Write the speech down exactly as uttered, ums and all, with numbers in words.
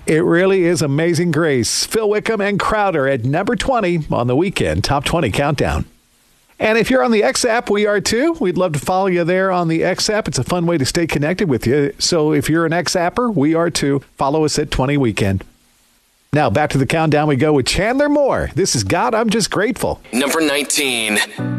It really is Amazing Grace. Phil Wickham and Crowder at number twenty on the Weekend Top twenty Countdown. And if you're on the X app, we are too. We'd love to follow you there on the X app. It's a fun way to stay connected with you. So if you're an X apper, we are too. Follow us at twenty Weekend. Now back to the countdown we go with Chandler Moore. This is God, I'm Just Grateful. Number nineteen.